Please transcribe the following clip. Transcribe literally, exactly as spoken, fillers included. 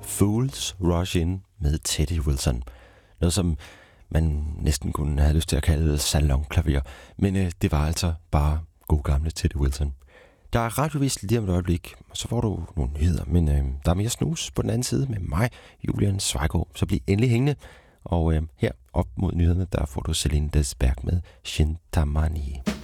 Fools Rush In med Teddy Wilson. Noget, som man næsten kunne have lyst til at kalde salonklaver, men øh, det var altså bare god gamle Teddy Wilson. Der er radiovis lige om et øjeblik, og så får du nogle nyheder, men øh, der er mere snus på den anden side med mig, Julian Zweigård, så bliv endelig hængende. Og øh, her op mod nyhederne, der får du Celine Desberg med Shintamani.